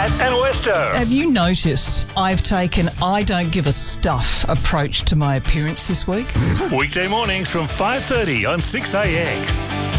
Matt and Westo. Have you noticed I've taken I don't give a stuff approach to my appearance this week? Weekday mornings from 5:30 on 6AX.